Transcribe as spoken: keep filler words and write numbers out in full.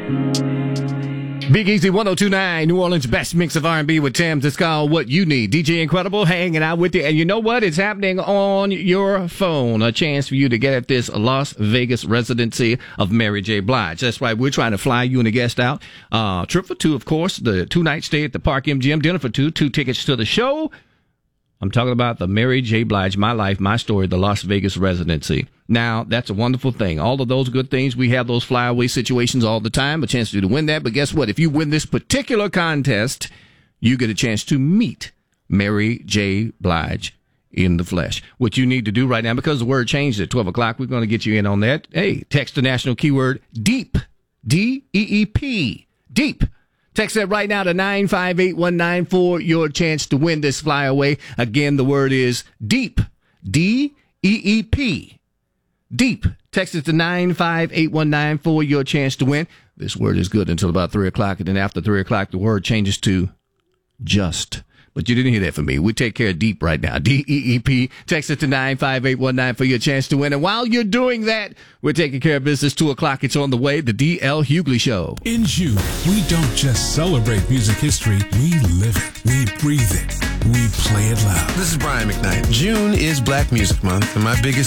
Big Easy one oh two point nine, New Orleans' best mix of R and B with Thames. It's called What You Need. D J Incredible hanging out with you. And you know what? It's happening on your phone. A chance for you to get at this Las Vegas residency of Mary J. Blige. That's right. We're trying to fly you and a guest out. Uh, trip for two, of course. The two-night stay at the Park M G M. Dinner for two. Two tickets to the show. I'm talking about the Mary J. Blige, My Life, My Story, the Las Vegas residency. Now, that's a wonderful thing. All of those good things, we have those flyaway situations all the time, a chance for you to win that. But guess what? If you win this particular contest, you get a chance to meet Mary J. Blige in the flesh. What you need to do right now, because the word changed at twelve o'clock, we're going to get you in on that. Hey, text the national keyword DEEP, D E E P, DEEP. Text that right now to nine five eight one nine for your chance to win this flyaway. Again, the word is DEEP, D E E P, DEEP. Text it to nine five eight one nine for your chance to win. This word is good until about three o'clock, and then after three o'clock, the word changes to just. But you didn't hear that from me. We take care of DEEP right now. D E E P. Text it to nine five eight one nine for your chance to win. And while you're doing that, we're taking care of business. two o'clock, it's on the way. The D L Hughley Show. In June, we don't just celebrate music history. We live it. We breathe it. We play it loud. This is Brian McKnight. June is Black Music Month, and my biggest